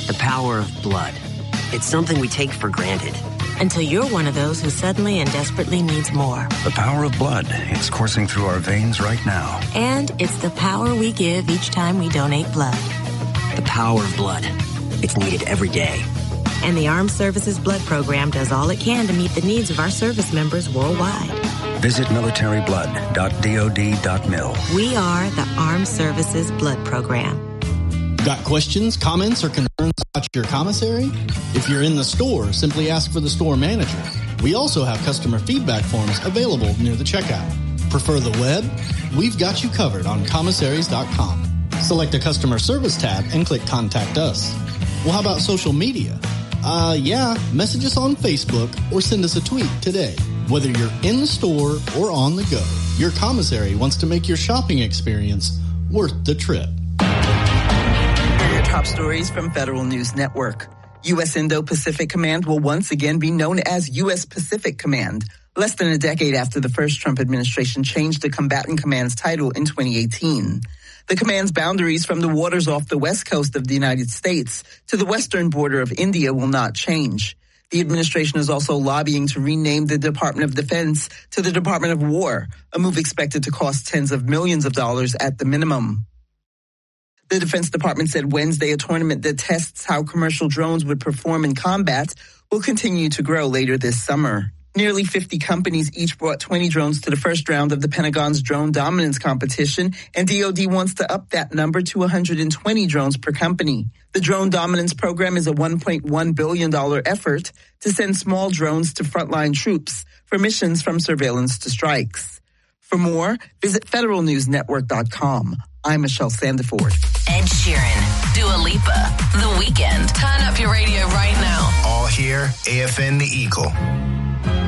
The power of blood. It's something we take for granted. Until you're one of those who suddenly and desperately needs more. The power of blood. It's coursing through our veins right now. And it's the power we give each time we donate blood. The power of blood. It's needed every day. And the Armed Services Blood Program does all it can to meet the needs of our service members worldwide. Visit militaryblood.dod.mil. We are the Armed Services Blood Program. Got questions, comments, or concerns about your commissary? If you're in the store, simply ask for the store manager. We also have customer feedback forms available near the checkout. Prefer the web? We've got you covered on commissaries.com. Select a customer service tab and click Contact Us. Well, how about social media? Message us on Facebook or send us a tweet today. Whether you're in the store or on the go, your commissary wants to make your shopping experience worth the trip. Top stories from Federal News Network. U.S. Indo-Pacific Command will once again be known as U.S. Pacific Command, less than a decade after the first Trump administration changed the Combatant Command's title in 2018. The command's boundaries from the waters off the west coast of the United States to the western border of India will not change. The administration is also lobbying to rename the Department of Defense to the Department of War, a move expected to cost tens of millions of dollars at the minimum. The Defense Department said Wednesday a tournament that tests how commercial drones would perform in combat will continue to grow later this summer. Nearly 50 companies each brought 20 drones to the first round of the Pentagon's drone dominance competition, and DoD wants to up that number to 120 drones per company. The drone dominance program is a $1.1 billion effort to send small drones to frontline troops for missions from surveillance to strikes. For more, visit federalnewsnetwork.com. I'm Michelle Sandiford. Ed Sheeran, Dua Lipa, The Weeknd. Turn up your radio right now. All here, AFN The Eagle.